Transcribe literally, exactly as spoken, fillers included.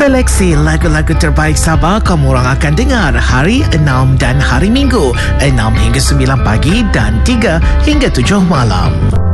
Seleksi lagu-lagu terbaik Sabah kamu orang akan dengar hari enam dan hari Minggu enam hingga sembilan pagi dan tiga hingga tujuh malam.